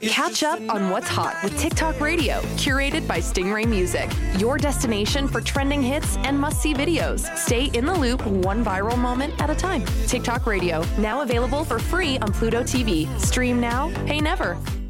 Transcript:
Catch up on what's hot with TikTok Radio, curated by Stingray Music, your destination for trending hits and must-see videos. Stay in the loop, one viral moment at a time. TikTok Radio, now available for free on Pluto TV. Stream now, pay never.